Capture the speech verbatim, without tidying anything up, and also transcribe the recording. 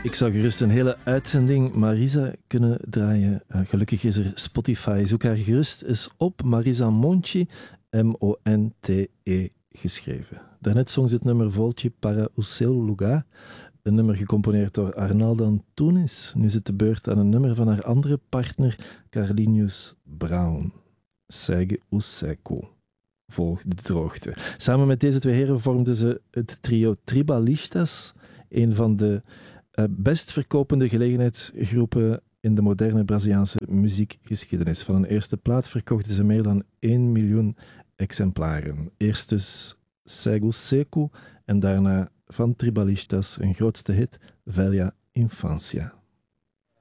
Ik zou gerust een hele uitzending Marisa kunnen draaien. Uh, gelukkig is er Spotify. Zoek haar gerust eens op. Marisa Monti, M O N T E geschreven. Daarnet zong ze het nummer Volci para o seu lugar. Een nummer gecomponeerd door Arnaldo Antunes. Nu zit de beurt aan een nummer van haar andere partner, Carlinhos Brown. Segue o seco. Volg de droogte. Samen met deze twee heren vormden ze het trio Tribalistas, een van de uh, best verkopende gelegenheidsgroepen in de moderne Braziliaanse muziekgeschiedenis. Van een eerste plaat verkochten ze meer dan één miljoen exemplaren. Eerst dus Segue o seco en daarna van Tribalistas, hun grootste hit, Velha Infância.